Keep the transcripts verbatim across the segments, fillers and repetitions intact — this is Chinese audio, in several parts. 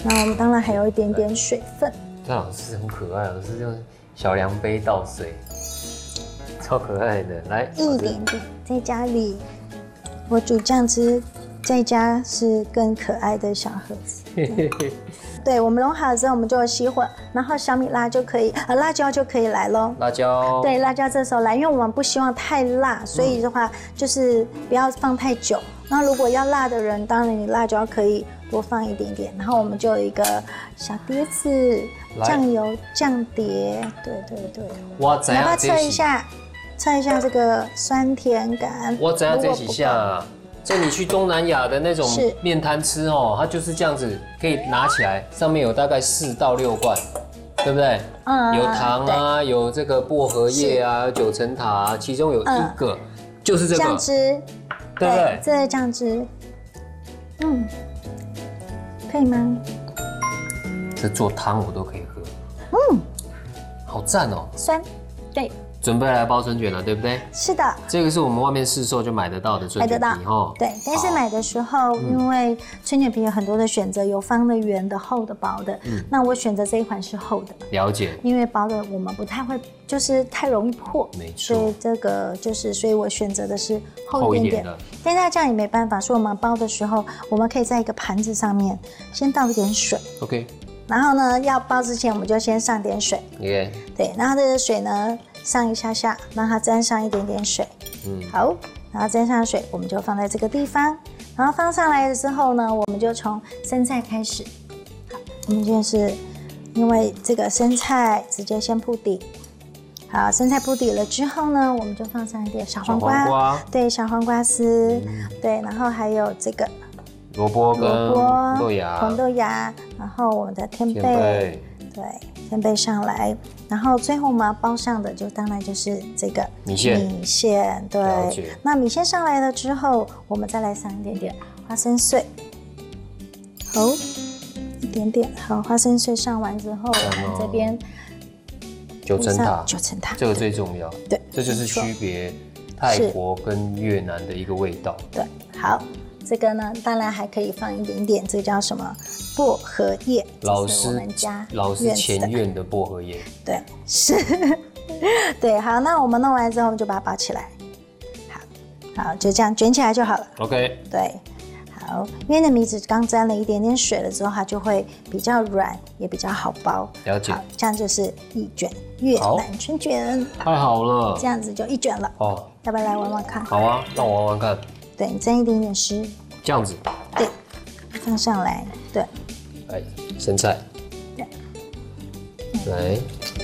那我们当然还有一点点水分。 张老师很可爱，老师用小量杯倒水，超可爱的。来， 一点点，在家里我煮酱汁，在家是更可爱的小盒子。对，我们融好之后，我们就熄火，然后小米辣就可以，呃，辣椒就可以来咯。 辣椒。 对，辣椒这时候来，因为我们不希望太辣，所以的话、嗯、就是不要放太久。那如果要辣的人，当然你辣椒可以多放一点点。然后我们就有一个小碟子，酱油酱碟，对对对。 我知道。 你要不要测一下？测一下这个酸甜感。 我知道这几下。这你去东南亚的那种面摊吃哦，它就是这样子，可以拿起来，上面有大概四到六罐，对不对？嗯，有糖啊，有这个薄荷叶啊，九层塔啊，其中有一个、嗯、就是这个酱汁， 对不对？ 这个酱汁，嗯，可以吗？ 这做汤我都可以喝，嗯，好赞哦， 酸，对。 准备来包春卷了，对不对？ 是的， 这个是我们外面市售就买得到的春卷皮哈。 对，但是买的时候，因为春卷皮有很多的选择，有方的、圆的、厚的、薄的。嗯，那我选择这一款是厚的。 了解。 因为薄的我们不太会，就是太容易破。 没错。 所以这个就是，所以我选择的是厚一点点。的。但是它这样也没办法，所以我们包的时候，我们可以在一个盘子上面先倒一点水。 OK。 然后呢，要包之前我们就先上点水。 耶。 对，然后这个水呢。上一下下，让它沾上一点点水。嗯，好，然后沾上水，我们就放在这个地方。然后放上来了之后呢，我们就从生菜开始。好，我们就是因为这个生菜直接先铺底。好，生菜铺底了之后呢，我们就放上一点小黄瓜， 小黄瓜对，小黄瓜丝，嗯、对，然后还有这个萝卜跟豆芽、 红豆芽，然后我们的天贝，天贝对。天贝上来，然后最后我们要包上的就当然就是这个米线。 米线，对。那米线上来了之后，我们再来上一点点花生碎，好，一点点。好，花生碎上完之后，我们这边九层塔， 九层塔， 这个最重要。 对， 这就是区别泰国跟越南的一个味道。 对，好。这个呢，当然还可以放一点点，这个叫什么薄荷叶？ 老师我们家老师前院的薄荷叶。 对，是，对，好，那我们弄完之后，我们就把它包起来。好，好，就这样卷起来就好了。 OK。 对，好，因为那米纸刚沾了一点点水了之后，它就会比较软，也比较好包。 了解。 好，这样就是一卷越南春卷。 太好了， 这样子就一卷了。哦，要不要来玩玩看？ 好啊，让我玩玩看。 对，你沾一点点湿， 这样子， 对，放上来，对， 来生菜， 对， 来，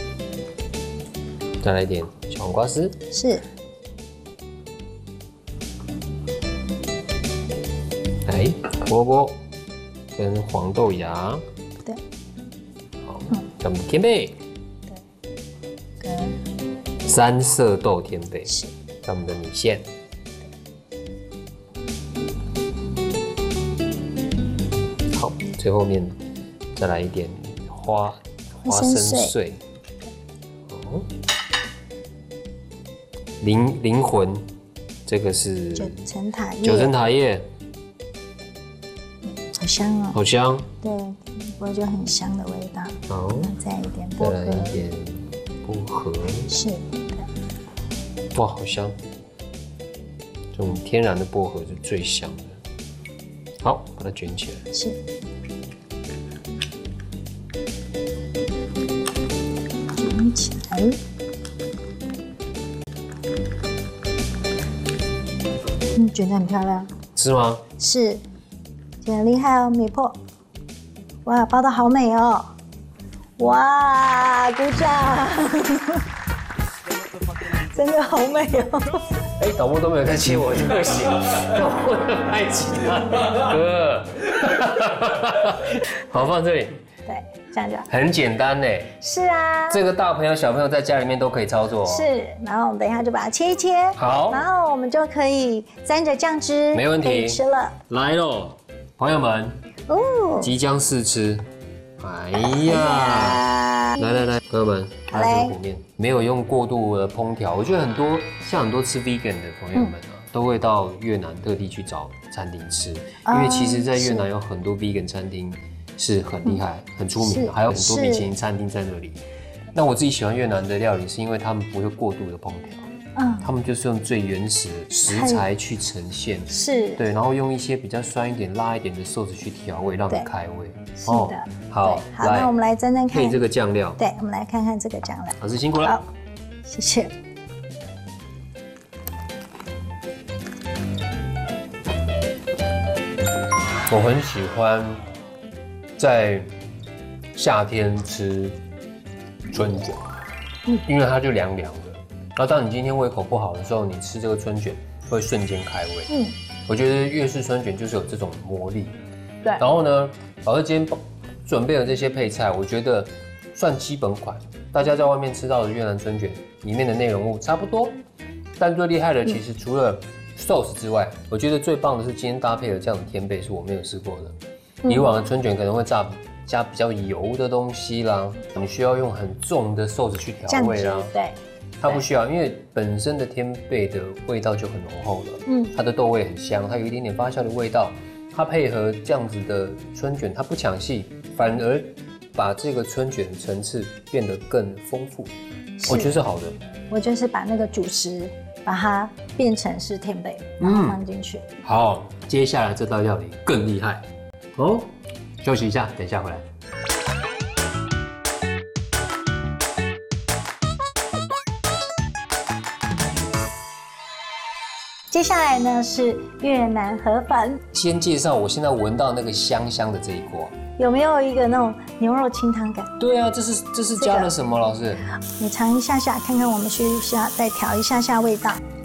再来一点小黄瓜丝， 是， 来萝卜跟黄豆芽， 对， 好，咱们天贝， 对，跟三色豆天贝， 是， 咱们的米线。最后面再来一点花花生碎，哦，灵灵魂，这个是九层塔叶， 九层塔叶， 好香哦， 好香， 对，我觉得很香的味道。 好， 再一点薄荷， 再来一点薄荷， 是的， 哇，好香，这种天然的薄荷是最香的。好，把它卷起来， 是。起来，嗯，卷得很漂亮， 是吗？ 是，卷得厉害哦，没破，哇，包得好美哦，哇，鼓掌，真的好美哦。 哎、欸，导播都没有在切我这个型，导播的拍其他哥，好，放这里。 对，这样就好， 很简单呢。 是啊， 这个大朋友小朋友在家里面都可以操作、哦。 是，然后我们等一下就把它切一切。 好， 然后我们就可以沾着酱汁， 没问题， 可以吃了。 来喽，朋友们，哦，即将试吃。哎呀，来来来，朋友们，拿这个湖面，没有用过度的烹调。我觉得很多像很多吃 vegan 的朋友们啊，嗯、都会到越南特地去找餐厅吃，因为其实在越南有很多 vegan 餐厅。 是很厉害、嗯、很出名的，还有很多米其林餐厅在那里。那我自己喜欢越南的料理，是因为他们不会过度的烹调。嗯，他们就是用最原始的食材去呈现， 是对，然后用一些比较酸一点、辣一点的寿司去调味，让你开胃。 是的，哦、 好， 好，那我们来沾沾看， 配这个酱料。 对，我们来看看这个酱料。 老师辛苦了， 好，谢谢。 我很喜欢在夏天吃春卷，嗯，因为它就凉凉的。然后当你今天胃口不好的时候，你吃这个春卷会瞬间开胃。嗯，我觉得粤式春卷就是有这种魔力。 对。 然后呢，老师今天准备了这些配菜，我觉得算基本款。大家在外面吃到的越南春卷里面的内容物差不多，但最厉害的其实除了sauce之外，我觉得最棒的是今天搭配的这样的天贝是我没有试过的。嗯、以往的春卷可能会炸加比较油的东西啦，你需要用很重的sauce去调味啦。 对。 它不需要，因为本身的天贝的味道就很浓厚了，嗯，它的豆味很香，它有一点点发酵的味道，它配合这样子的春卷，它不抢戏，反而把这个春卷的层次变得更丰富，我觉得是好的。 我就是把那个主食把它变成是天贝，然后放进去。嗯、 好，接下来这道料理更厉害哦，休息一下，等一下回来。 接下来呢是越南河粉。 先介绍我现在闻到那个香香的这一锅， 有没有一个那种牛肉清汤感？ 对啊，这是这是加了什么，老师？ 你尝一下下，看看我们需要再调一下下味道。